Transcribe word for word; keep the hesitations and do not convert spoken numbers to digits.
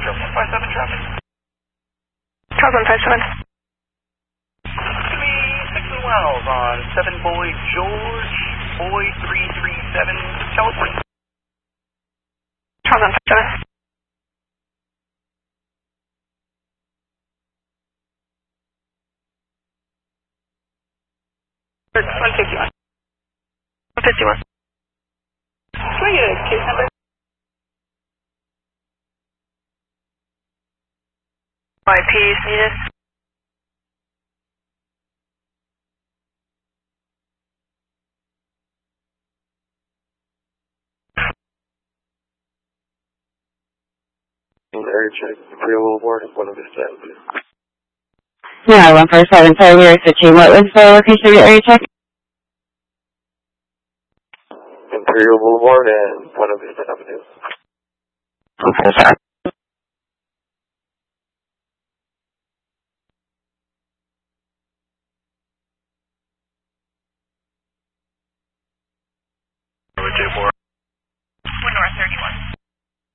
Metro one five seven traffic. Call one five seven. Give me six and Wells on seven Boy George, Boy three three seven, California. Call one five seven. one fifty-one. one fifty-one. Can I get a case number? Y P is needed. Area check, Imperial Boulevard, Buena Vista Avenue. Yeah, one four seven, sorry, we were switching. What was the location of your area check? Imperial Boulevard and Buena Vista Avenue. Okay, sorry.